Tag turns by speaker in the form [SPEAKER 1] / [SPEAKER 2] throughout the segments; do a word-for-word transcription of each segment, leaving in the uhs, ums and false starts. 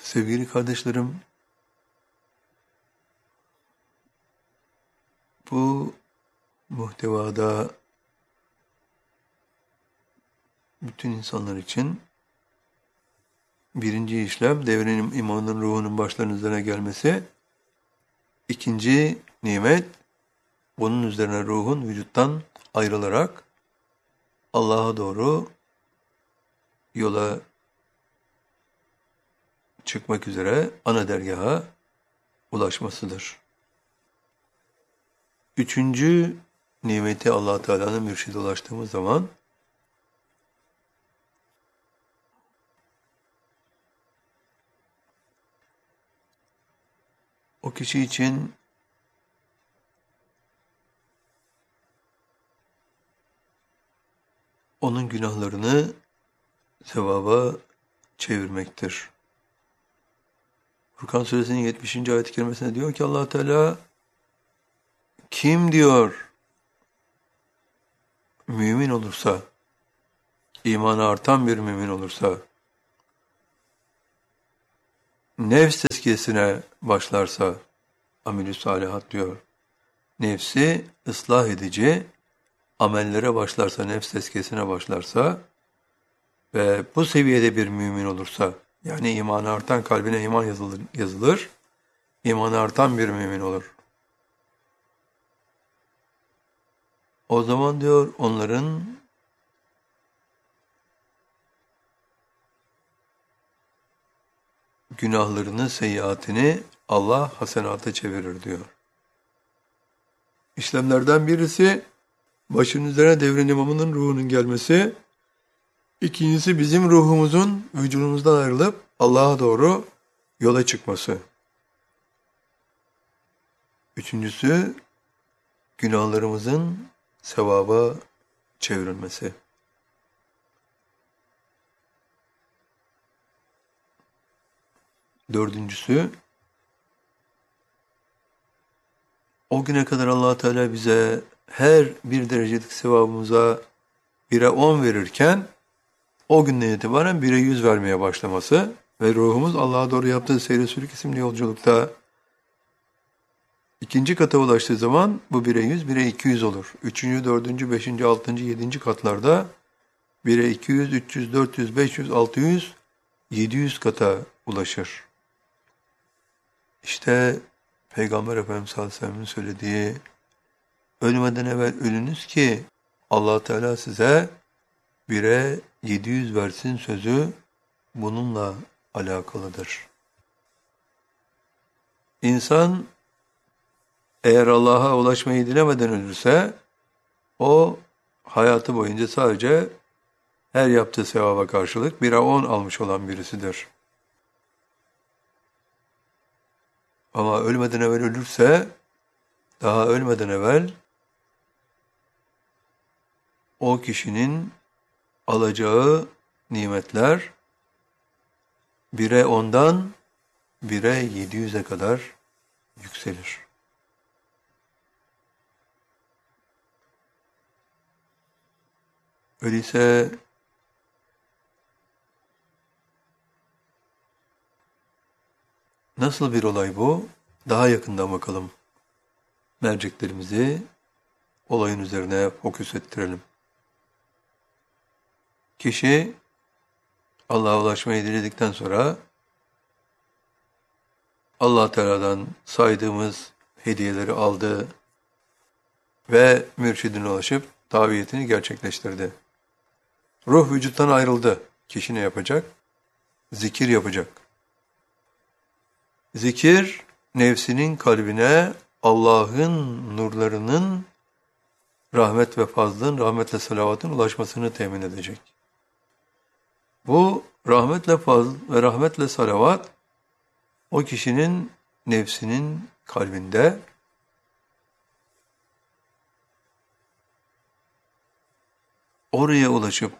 [SPEAKER 1] Sevgili kardeşlerim, bu muhtevada bütün insanlar için birinci işlem devrenin imanın ruhunun başlarının üzerine gelmesi, ikinci nimet bunun üzerine ruhun vücuttan ayrılarak Allah'a doğru yola çıkmak üzere ana dergaha ulaşmasıdır. Üçüncü nimeti Allah Teala'nın mürşide ulaştığımız zaman o kişi için onun günahlarını sevaba çevirmektir. Furkan Suresinin yetmişinci ayet-i kerimesinde diyor ki Allah Teala, kim diyor mümin olursa, imanı artan bir mümin olursa, nefs tezkiyesine başlarsa, amel-i salihat diyor, nefsi ıslah edici amellere başlarsa, nefs tezkiyesine başlarsa ve bu seviyede bir mümin olursa, yani imanı artan kalbine iman yazılır, yazılır imanı artan bir mümin olur. O zaman diyor onların günahlarını, seyyiatini Allah hasenata çevirir diyor. İşlemlerden birisi başın üzerine devrin imamının ruhunun gelmesi, ikincisi bizim ruhumuzun vücudumuzdan ayrılıp Allah'a doğru yola çıkması. Üçüncüsü günahlarımızın sevaba çevrilmesi. Dördüncüsü, o güne kadar Allah Teala bize her bir derecelik sevabımıza bire on verirken, o günden itibaren bire yüz vermeye başlaması ve ruhumuz Allah'a doğru yaptığı seyre sülük isimli yolculukta ikinci kata ulaştığı zaman bu bire yüz, bire iki yüz olur. Üçüncü, dördüncü, beşinci, altıncı, yedinci katlarda bire iki yüz, üç yüz, dört yüz, beş yüz, altı yüz, yedi yüz kata ulaşır. İşte Peygamber Efendimiz sallallahu aleyhi ve sellem'in söylediği, ölmeden evvel ölünüz ki Allah Teala size bire yedi yüz versin sözü bununla alakalıdır. İnsan eğer Allah'a ulaşmayı dilemeden ölürse, o hayatı boyunca sadece her yaptığı sevaba karşılık bire on almış olan birisidir. Ama ölmeden evvel ölürse, daha ölmeden evvel o kişinin alacağı nimetler bire ondan bire yedi yüze kadar yükselir. Öyleyse nasıl bir olay bu? Daha yakından bakalım. Merceklerimizi olayın üzerine fokus ettirelim. Kişi Allah'a ulaşmayı diledikten sonra Allah Teala'dan saydığımız hediyeleri aldı ve mürşidine ulaşıp taviyetini gerçekleştirdi. Ruh vücuttan ayrıldı. Kişi ne yapacak? Zikir yapacak. Zikir, nefsinin kalbine Allah'ın nurlarının, rahmet ve fazlın, rahmetle salavatın ulaşmasını temin edecek. Bu rahmetle fazl ve rahmetle salavat, o kişinin nefsinin kalbinde oraya ulaşıp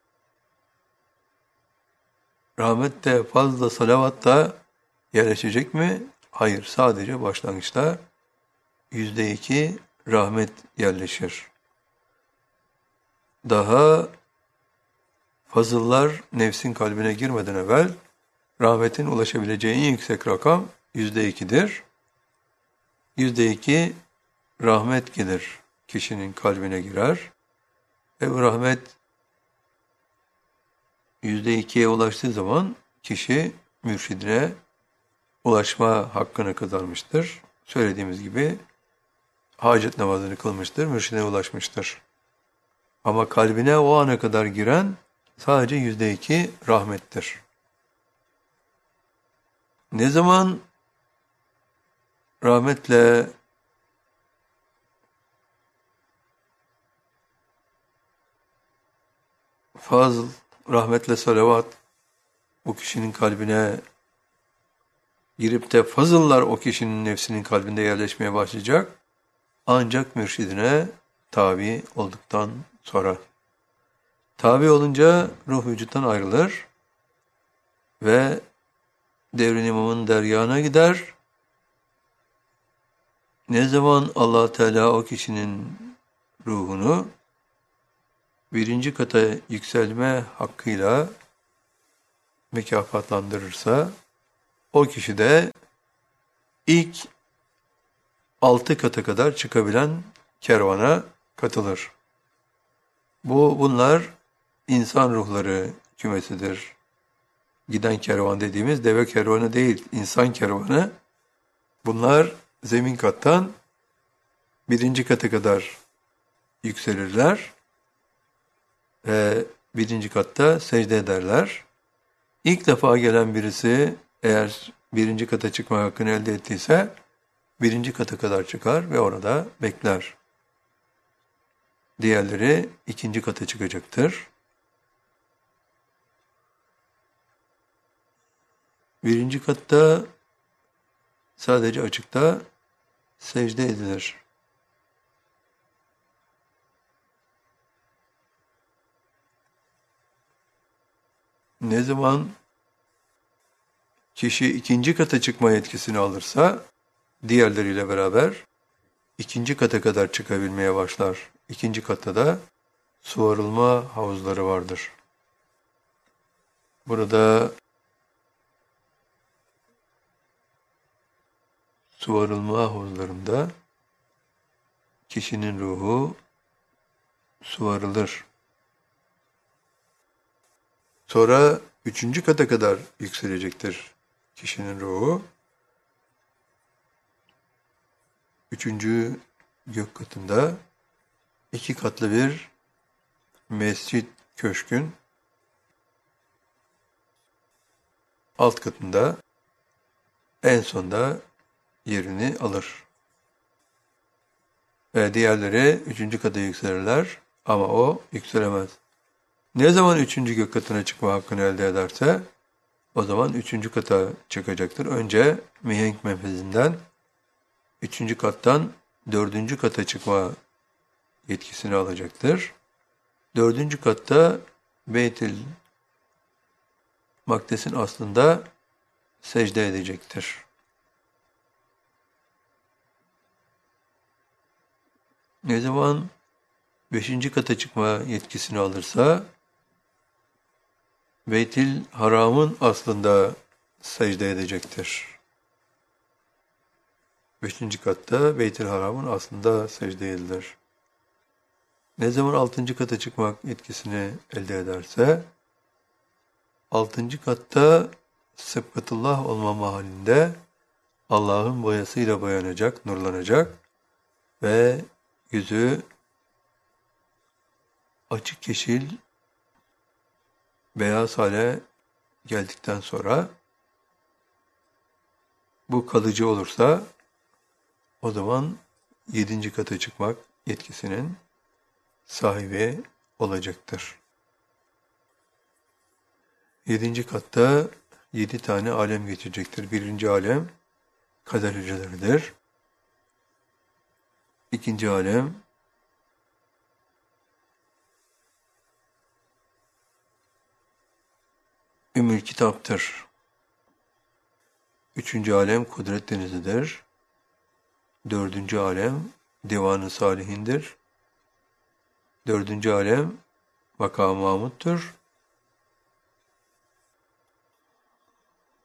[SPEAKER 1] rahmette, fazla, salavatta yerleşecek mi? Hayır, sadece başlangıçta yüzde iki rahmet yerleşir. Daha fazıllar nefsin kalbine girmeden evvel rahmetin ulaşabileceği en yüksek rakam yüzde ikidir. Yüzde iki rahmet gelir, kişinin kalbine girer. Ve bu rahmet yüzde ikiye ulaştığı zaman kişi mürşidine ulaşma hakkını kazanmıştır. Söylediğimiz gibi hacet namazını kılmıştır, mürşidine ulaşmıştır. Ama kalbine o ana kadar giren sadece yüzde iki rahmettir. Ne zaman rahmetle fazl, rahmetle salavat o kişinin kalbine girip de fazıllar o kişinin nefsinin kalbinde yerleşmeye başlayacak, ancak mürşidine tabi olduktan sonra. Tabi olunca ruh vücuttan ayrılır ve devrin imamın deryağına gider. Ne zaman Allah Teala o kişinin ruhunu birinci kata yükselme hakkıyla mükafatlandırırsa, o kişi de ilk altı kata kadar çıkabilen kervana katılır. Bu bunlar insan ruhları kümesidir. Giden kervan dediğimiz deve kervanı değil, insan kervanı. Bunlar zemin kattan birinci kata kadar yükselirler ve birinci katta secde ederler. İlk defa gelen birisi eğer birinci kata çıkma hakkını elde ettiyse birinci kata kadar çıkar ve orada bekler. Diğerleri ikinci kata çıkacaktır. Birinci katta sadece açıkta secde edilir. Ne zaman kişi ikinci kata çıkma yetkisini alırsa, diğerleriyle beraber ikinci kata kadar çıkabilmeye başlar. İkinci katta da su arılma havuzları vardır. Burada su arılma havuzlarında kişinin ruhu su arılır. Sonra üçüncü kata kadar yükselecektir kişinin ruhu. Üçüncü gök katında iki katlı bir mescit köşkün alt katında en sonda yerini alır. Ve diğerleri üçüncü kata yükselirler ama o yükselemez. Ne zaman üçüncü gök katına çıkma hakkını elde ederse o zaman üçüncü kata çıkacaktır. Önce mihenk menfezinden üçüncü kattan dördüncü kata çıkma yetkisini alacaktır. Dördüncü katta Beyt-i Makdes'in aslında secde edecektir. Ne zaman beşinci kata çıkma yetkisini alırsa Beyt-i Haram'ın aslında secde edecektir. Beşinci katta Beyt-i Haram'ın aslında secde edilir. Ne zaman altıncı kata çıkmak yetkisini elde ederse, altıncı katta Sıbgatullah olma mahallinde Allah'ın boyasıyla boyanacak, nurlanacak ve yüzü açık yeşil, beyaz hale geldikten sonra bu kalıcı olursa o zaman yedinci kata çıkmak yetkisinin sahibi olacaktır. Yedinci katta yedi tane alem geçecektir. Birinci alem kader hücreleridir. İkinci alem Ümmül Kitap'tır. Üçüncü alem kudret denizidir. Dördüncü alem Divan-ı Salihindir. Dördüncü alem Vaka Mahmud'dur.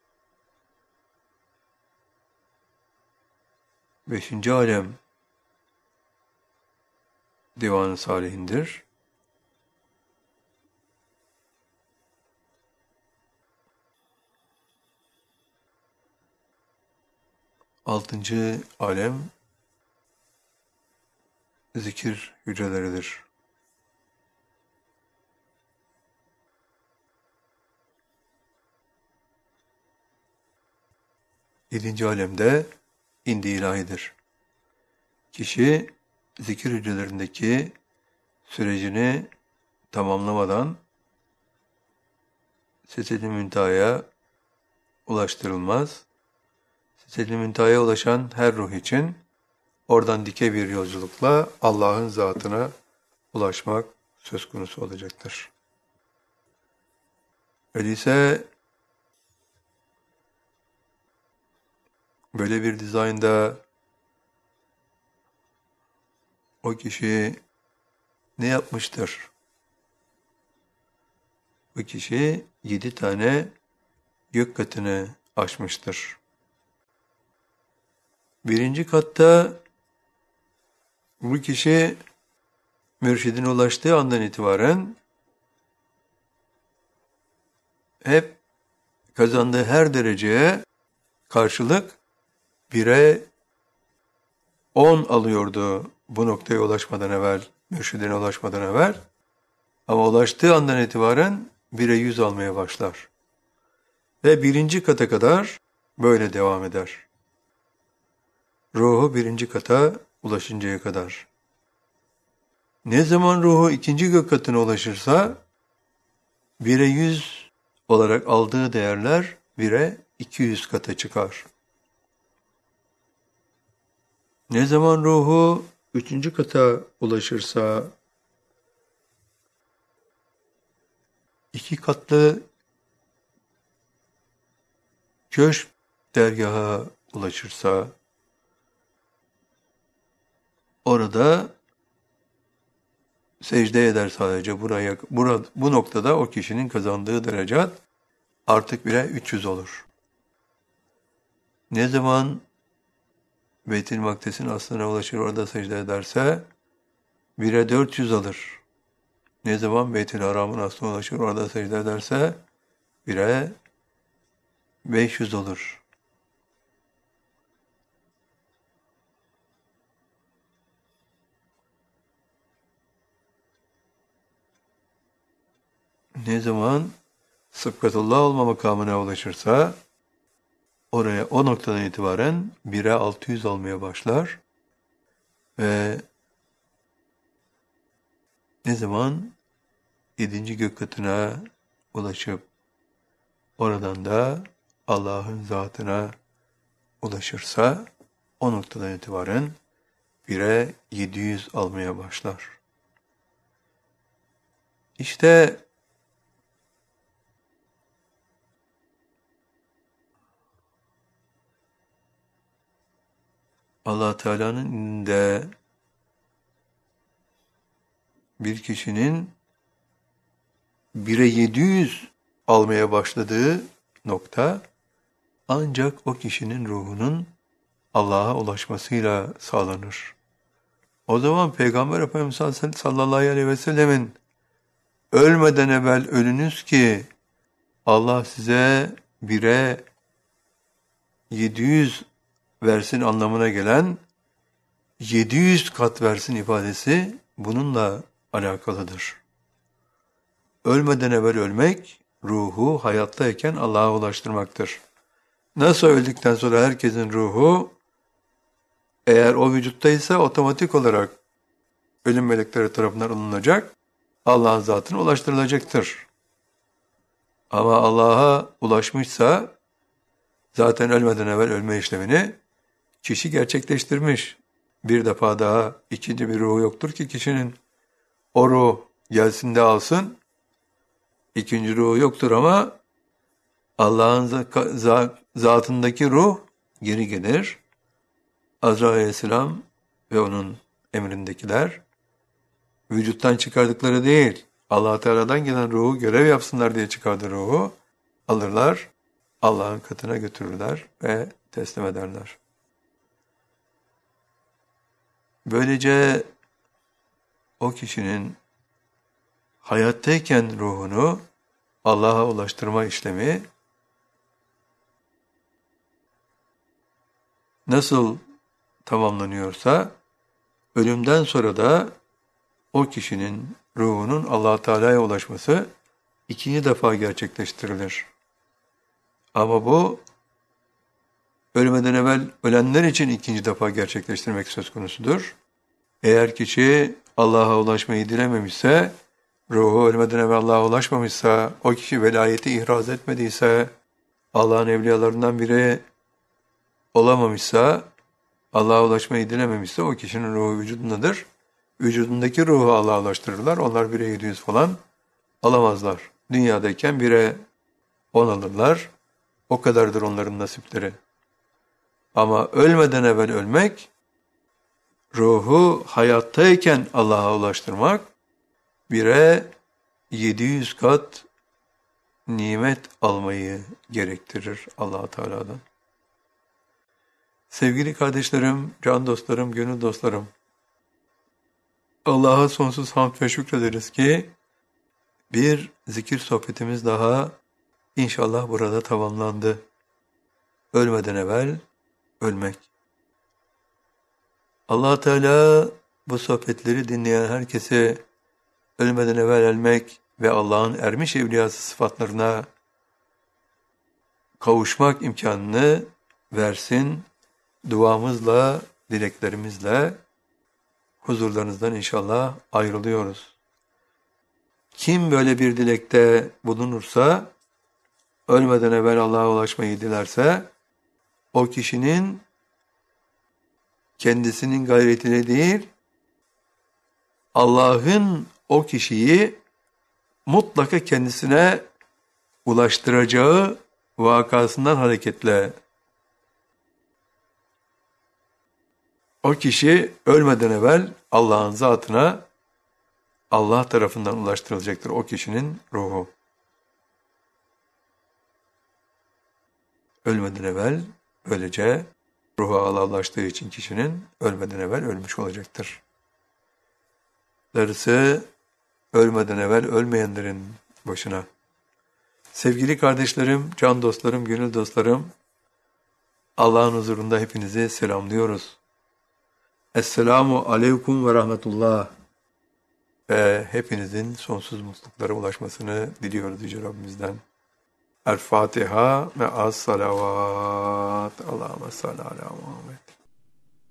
[SPEAKER 1] Beşinci alem divan-ı salihindir. Altıncı alem zikir hücreleridir. Yedinci alemde indi ilahidir. Kişi zikir hücrelerindeki sürecini tamamlamadan Sidret-i Münteha'ya ulaştırılmaz. Sidret-i Münteha'ya ulaşan her ruh için oradan dike bir yolculukla Allah'ın zatına ulaşmak söz konusu olacaktır. Öyleyse böyle bir dizaynda o kişi ne yapmıştır? Bu kişi yedi tane gök katını aşmıştır. Birinci katta bu kişi mürşidine ulaştığı andan itibaren hep kazandığı her dereceye karşılık bire on alıyordu bu noktaya ulaşmadan evvel, mürşidine ulaşmadan evvel. Ama ulaştığı andan itibaren bire yüz almaya başlar. Ve birinci kata kadar böyle devam eder. Ruhu birinci kata ulaşıncaya kadar. Ne zaman ruhu ikinci gök katına ulaşırsa, bire yüz olarak aldığı değerler bire iki yüz kata çıkar. Ne zaman ruhu üçüncü kata ulaşırsa, iki katlı köşk dergaha ulaşırsa, orada secde eder sadece. Buraya, bura, bu noktada o kişinin kazandığı derecat artık bire üç yüz olur. Ne zaman Beyt-i Makdes'in aslına ulaşır, orada secde ederse bire dört yüz alır. Ne zaman Beyt-i Haram'ın aslına ulaşır, orada secde ederse bire beş yüz olur. Ne zaman sıfkatullah olma makamına ulaşırsa oraya o noktadan itibaren bire altı yüz almaya başlar ve ne zaman yedinci gök katına ulaşıp oradan da Allah'ın zatına ulaşırsa o noktadan itibaren bire yedi yüz almaya başlar. İşte Allah Teala'nın de bir kişinin bire yedi yüz almaya başladığı nokta ancak o kişinin ruhunun Allah'a ulaşmasıyla sağlanır. O zaman Peygamber Efendimiz sallallahu aleyhi ve sellemin ölmeden evvel ölünüz ki Allah size bire yedi yüz versin anlamına gelen yedi yüz kat versin ifadesi bununla alakalıdır. Ölmeden evvel ölmek, ruhu hayattayken Allah'a ulaştırmaktır. Nasıl öldükten sonra herkesin ruhu, eğer o vücuttaysa otomatik olarak ölüm melekleri tarafından alınacak, Allah'ın zatına ulaştırılacaktır. Ama Allah'a ulaşmışsa, zaten ölmeden evvel ölme işlemini kişi gerçekleştirmiş. Bir defa daha ikinci bir ruhu yoktur ki kişinin. O ruh gelsin de alsın, ikinci ruhu yoktur ama Allah'ın zatındaki ruh geri gelir. Azrail aleyhisselam ve onun emrindekiler vücuttan çıkardıkları değil, Allah Teala'dan gelen ruhu görev yapsınlar diye çıkardı ruhu, alırlar, Allah'ın katına götürürler ve teslim ederler. Böylece o kişinin hayattayken ruhunu Allah'a ulaştırma işlemi nasıl tamamlanıyorsa, ölümden sonra da o kişinin ruhunun Allah Teala'ya ulaşması ikinci defa gerçekleştirilir. Ama bu ölmeden evvel ölenler için ikinci defa gerçekleştirmek söz konusudur. Eğer kişi Allah'a ulaşmayı dilememişse, ruhu ölmeden evvel Allah'a ulaşmamışsa, o kişi velayeti ihraz etmediyse, Allah'ın evliyalarından biri olamamışsa, Allah'a ulaşmayı dilememişse o kişinin ruhu vücudundadır. Vücudundaki ruhu Allah'a ulaştırırlar. Onlar bire yedi yüz falan alamazlar. Dünyadayken bire on alırlar. O kadardır onların nasipleri. Ama ölmeden evvel ölmek, ruhu hayattayken Allah'a ulaştırmak, bire yedi yüz kat nimet almayı gerektirir Allah Teala'dan. Sevgili kardeşlerim, can dostlarım, gönül dostlarım, Allah'a sonsuz hamd ve şükrederiz ki bir zikir sohbetimiz daha inşallah burada tamamlandı. Ölmeden evvel ölmek. Allah Teala bu sohbetleri dinleyen herkese ölmeden evvel ölmek ve Allah'ın ermiş evliyası sıfatlarına kavuşmak imkanını versin. Duamızla, dileklerimizle huzurlarınızdan inşallah ayrılıyoruz. Kim böyle bir dilekte bulunursa, ölmeden evvel Allah'a ulaşmayı dilerse, o kişinin kendisinin gayretiyle değil, Allah'ın o kişiyi mutlaka kendisine ulaştıracağı vakasından hareketle o kişi ölmeden evvel Allah'ın zatına Allah tarafından ulaştırılacaktır o kişinin ruhu. Ölmeden evvel böylece ruhu Allah'a ulaştığı için kişinin ölmeden evvel ölmüş olacaktır. Darısı ölmeden evvel ölmeyenlerin başına. Sevgili kardeşlerim, can dostlarım, gönül dostlarım, Allah'ın huzurunda hepinizi selamlıyoruz. Esselamu aleyküm ve rahmetullah. Ve hepinizin sonsuz mutluluklara ulaşmasını diliyoruz Yüce Rabbimizden. El Fatiha ve az salavat. Allahümme salli ala Muhammed.